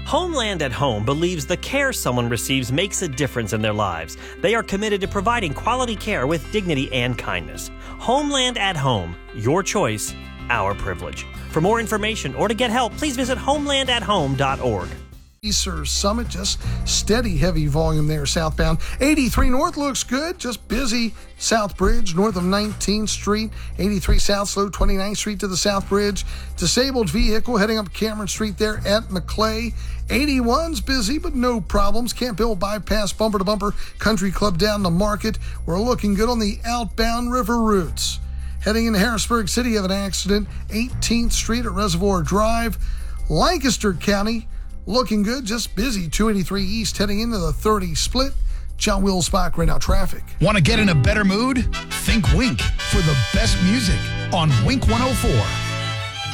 Homeland at Home believes the care someone receives makes a difference in their lives. They are committed to providing quality care with dignity and kindness. Homeland at Home, your choice, our privilege. For more information or to get help, please visit homelandathome.org. Summit, just steady heavy volume there southbound. 83 North looks good, just busy. South Bridge north of 19th Street. 83 South slow 29th Street to the South Bridge. Disabled vehicle heading up Cameron Street there at McClay. 81's busy but no problems. Camp Hill bypass bumper to bumper. Country Club down to Market. We're looking good on the outbound river routes. Heading into Harrisburg City, have an accident. 18th Street at Reservoir Drive. Lancaster County looking good, just busy. 283 East heading into the 30 split. John Wills Bach, right now traffic. Want to get in a better mood? Think Wink for the best music on Wink 104.